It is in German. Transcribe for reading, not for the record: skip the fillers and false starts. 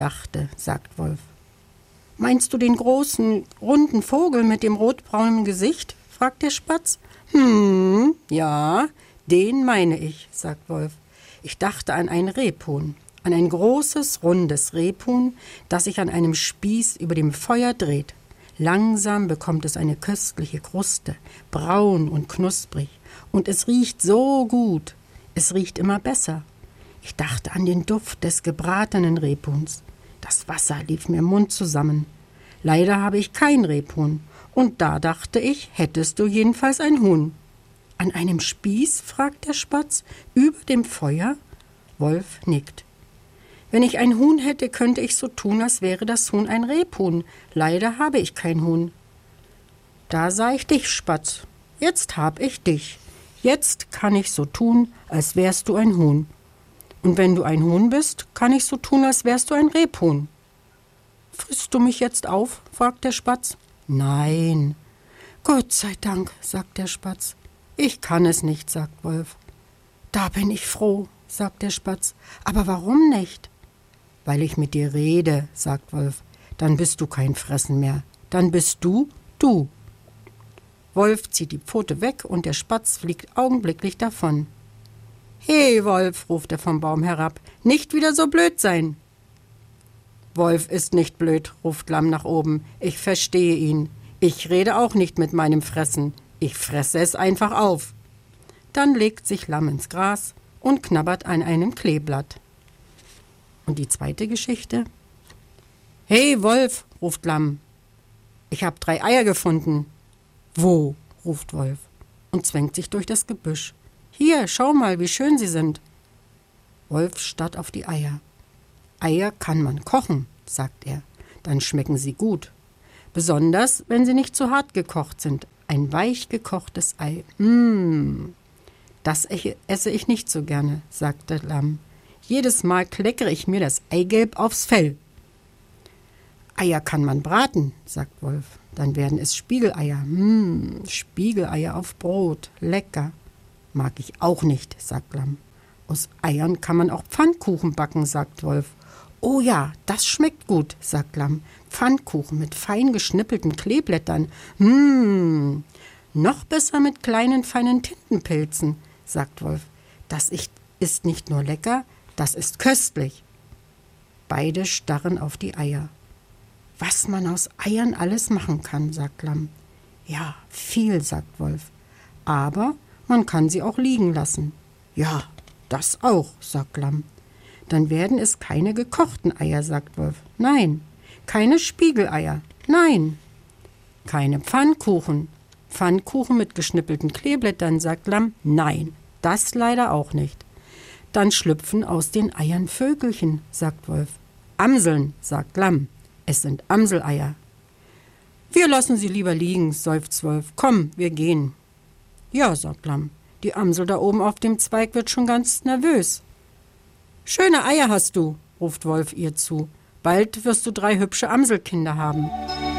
dachte, sagt Wolf. Meinst du den großen, runden Vogel mit dem rotbraunen Gesicht? Fragt der Spatz. Ja, den meine ich, sagt Wolf. Ich dachte an ein Rebhuhn, an ein großes, rundes Rebhuhn, das sich an einem Spieß über dem Feuer dreht. Langsam bekommt es eine köstliche Kruste, braun und knusprig, und es riecht so gut. Es riecht immer besser. Ich dachte an den Duft des gebratenen Rebhuhns. Das Wasser lief mir im Mund zusammen. Leider habe ich kein Rebhuhn, und da dachte ich, hättest du jedenfalls ein Huhn. An einem Spieß? Fragt der Spatz. Über dem Feuer? Wolf nickt. Wenn ich ein Huhn hätte, könnte ich so tun, als wäre das Huhn ein Rebhuhn. Leider habe ich kein Huhn. Da sah ich dich, Spatz. Jetzt hab ich dich. Jetzt kann ich so tun, als wärst du ein Huhn. Und wenn du ein Huhn bist, kann ich so tun, als wärst du ein Rebhuhn. Frisst du mich jetzt auf? Fragt der Spatz. Nein. Gott sei Dank, sagt der Spatz. Ich kann es nicht, sagt Wolf. Da bin ich froh, sagt der Spatz. Aber warum nicht? Weil ich mit dir rede, sagt Wolf. Dann bist du kein Fressen mehr. Dann bist du, du. Wolf zieht die Pfote weg und der Spatz fliegt augenblicklich davon. He, Wolf, ruft er vom Baum herab, nicht wieder so blöd sein. Wolf ist nicht blöd, ruft Lamm nach oben. Ich verstehe ihn. Ich rede auch nicht mit meinem Fressen. Ich fresse es einfach auf. Dann legt sich Lamm ins Gras und knabbert an einem Kleeblatt. Und die zweite Geschichte? Hey, Wolf, ruft Lamm. Ich habe 3 Eier gefunden. Wo? Ruft Wolf und zwängt sich durch das Gebüsch. Hier, schau mal, wie schön sie sind. Wolf starrt auf die Eier. Eier kann man kochen, sagt er. Dann schmecken sie gut. Besonders, wenn sie nicht zu hart gekocht sind. Ein weich gekochtes Ei. Das esse ich nicht so gerne, sagte Lamm. Jedes Mal kleckere ich mir das Eigelb aufs Fell. Eier kann man braten, sagt Wolf. Dann werden es Spiegeleier. Spiegeleier auf Brot. Lecker. Mag ich auch nicht, sagt Lamm. Aus Eiern kann man auch Pfannkuchen backen, sagt Wolf. Oh ja, das schmeckt gut, sagt Lamm. Pfannkuchen mit fein geschnippelten Kleeblättern. Noch besser mit kleinen, feinen Tintenpilzen, sagt Wolf. Das ist nicht nur lecker, das ist köstlich. Beide starren auf die Eier. Was man aus Eiern alles machen kann, sagt Lamm. Ja, viel, sagt Wolf. Aber man kann sie auch liegen lassen. Ja, das auch, sagt Lamm. Dann werden es keine gekochten Eier, sagt Wolf. Nein. Keine Spiegeleier. Nein. Keine Pfannkuchen. Pfannkuchen mit geschnippelten Kleeblättern, sagt Lamm. Nein, das leider auch nicht. Dann schlüpfen aus den Eiern Vögelchen, sagt Wolf. Amseln, sagt Lamm. Es sind Amseleier. Wir lassen sie lieber liegen, seufzt Wolf. Komm, wir gehen. Ja, sagt Lamm. Die Amsel da oben auf dem Zweig wird schon ganz nervös. Schöne Eier hast du, ruft Wolf ihr zu. Bald wirst du 3 hübsche Amselkinder haben.